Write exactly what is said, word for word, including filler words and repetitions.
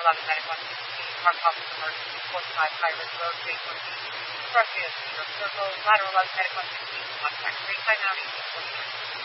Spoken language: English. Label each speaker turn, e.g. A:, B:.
A: eleven medic one sixteen, Mark Office Emergency forty-five High Ridge Road, J fourteen, Brushy of New York Circle, Lateral eleven medic one sixteen, contact three five nine eight forty-nine.